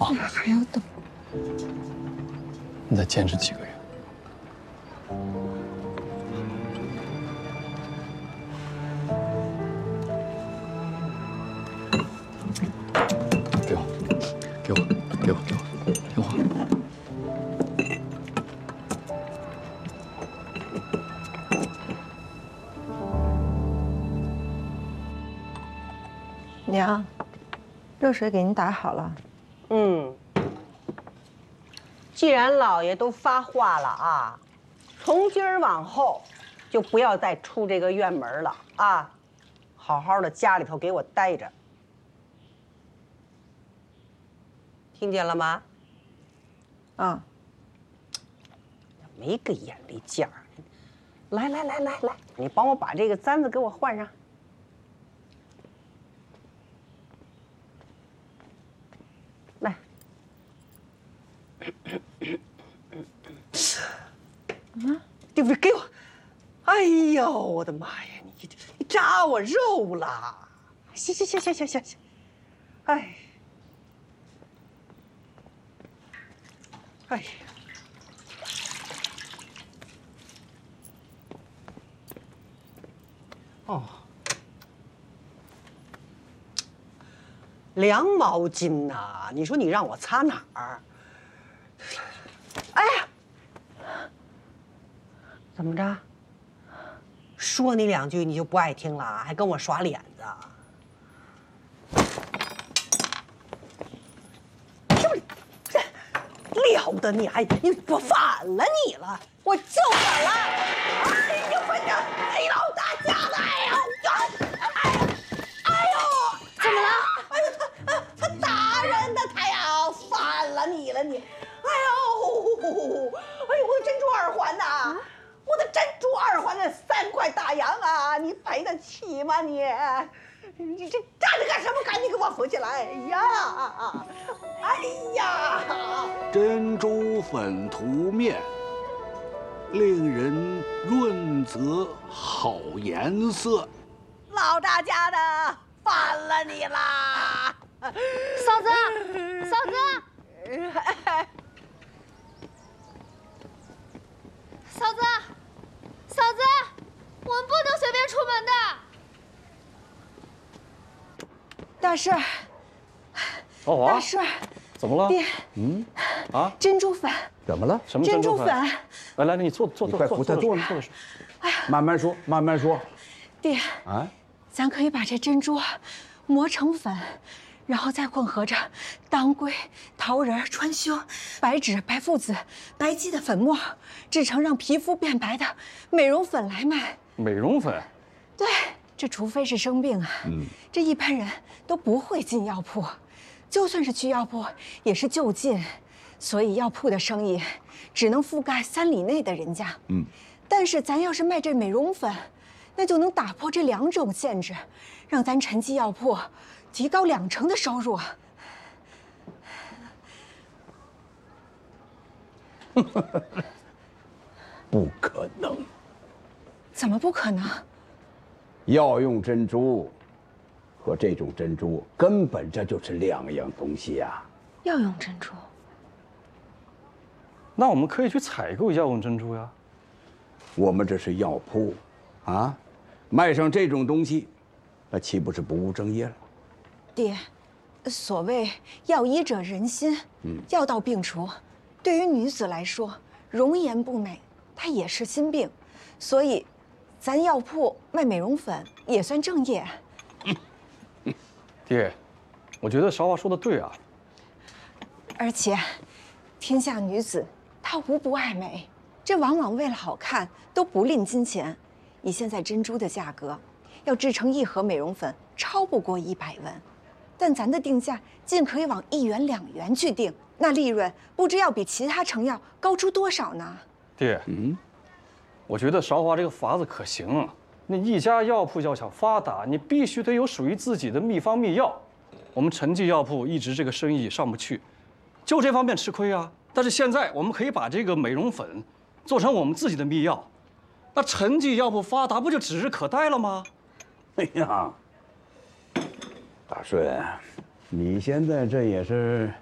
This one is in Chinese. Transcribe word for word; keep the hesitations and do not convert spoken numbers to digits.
啊， 还要等。 你再坚持几个月。给我，给我，给我，给我，给我。 娘，热水给您打好了。 嗯，既然老爷都发话了啊，从今儿往后就不要再出这个院门了啊，好好的家里头给我待着，听见了吗？ 啊， 没个眼力劲儿。来来来来来，你帮我把这个簪子给我换上。 来，啊，对不对？给我！哎呦，我的妈呀！你你扎我肉了！行行行行行行行，哎，哎呀，哦。 凉毛巾呐、你说你让我擦哪儿？哎呀，怎么着？说你两句你就不爱听了，还跟我耍脸子？这了得你！哎，你我反了你了，我就反了！哎呀，反正哎老大家的，哎呦，哎呀，哎呦，怎么了？ 他打人的，他呀，反了你了你！哎呦，哎呦，我的珍珠耳环呐，我的珍珠耳环那三块大洋啊，你赔得起吗你？你这站着干什么？赶紧给我扶起来！呀，哎呀！ 珍珠粉涂面，令人润泽好颜色。 老大家的，反了你啦！ 嫂子，嫂子，嫂子，嫂子，我们不能随便出门的。 大帅， 少华， 大帅， 怎么了？ 爹， 嗯，啊， 珍珠粉， 怎么了？ 什么珍珠粉？ 来来，你坐坐坐， 你快扶他坐坐坐。 哎呀， 慢慢说，慢慢说。 爹， 啊， 咱可以把这珍珠磨成粉。 然后再混合着当归、桃仁、川芎、白芷、白附子、白鸡的粉末，制成让皮肤变白的美容粉来卖。 美容粉？ 对，这除非是生病啊，嗯，这一般人都不会进药铺，就算是去药铺也是就近，所以药铺的生意只能覆盖三里内的人家。嗯，但是咱要是卖这美容粉，那就能打破这两种限制，让咱陈记药铺。 提高两成的收入啊！ 不可能！ 怎么不可能？ 药用珍珠和这种珍珠根本这就是两样东西呀！ 药用珍珠？ 那我们可以去采购药用珍珠呀。 我们这是药铺，啊，卖上这种东西，那岂不是不务正业了？ 爹，所谓药医者仁心，嗯，药到病除。对于女子来说，容颜不美，它也是心病，所以，咱药铺卖美容粉也算正业。 爹，我觉得韶华说的对啊。 而且，天下女子她无不爱美，这往往为了好看都不吝金钱。以现在珍珠的价格，要制成一盒美容粉，超不过一百文。 但咱的定价尽可以往一元两元去定，那利润不知要比其他成药高出多少呢？ 爹，嗯，我觉得韶华这个法子可行。那一家药铺要想发达，你必须得有属于自己的秘方秘药。我们陈记药铺一直这个生意上不去，就这方面吃亏啊。但是现在我们可以把这个美容粉做成我们自己的秘药，那陈记药铺发达不就指日可待了吗？ 哎呀！ 大顺，你现在这也是